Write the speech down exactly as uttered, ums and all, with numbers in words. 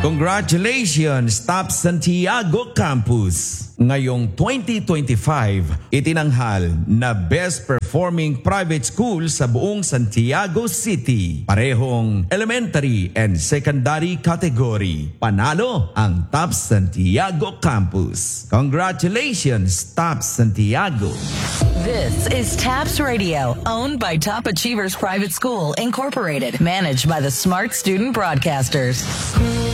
Congratulations, Top Santiago Campus! Ngayong twenty twenty-five, itinanghal na Best Performing Private School sa buong Santiago City. Parehong elementary and secondary category. Panalo ang Top Santiago Campus. Congratulations, Top Santiago! This is TAPS Radio, owned by Top Achievers Private School, Incorporated, managed by the Smart Student Broadcasters.